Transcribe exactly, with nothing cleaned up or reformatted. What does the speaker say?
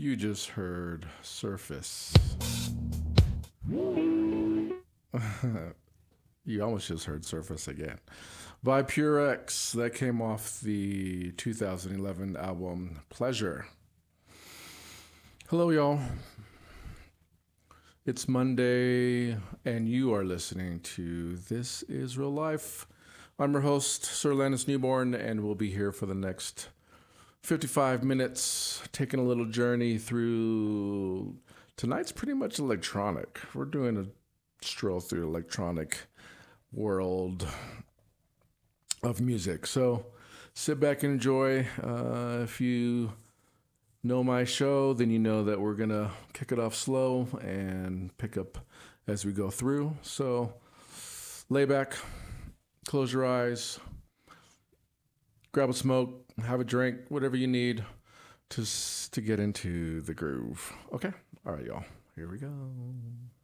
You just heard Surface. You almost just heard Surface again. By Pure X, that came off the two thousand eleven album Pleasure. Hello, y'all. It's Monday, and you are listening to This Is Real Life. I'm your host, Sir Lannis Newborn, and we'll be here for the next fifty-five minutes, taking a little journey through. Tonight's pretty much electronic. We're doing a stroll through electronic world of music. So sit back and enjoy. Uh, if you know my show, then you know that we're going to kick it off slow and pick up as we go through. So lay back, close your eyes, grab a smoke, have a drink, whatever you need to, to get into the groove. Okay? All right, y'all. Here we go.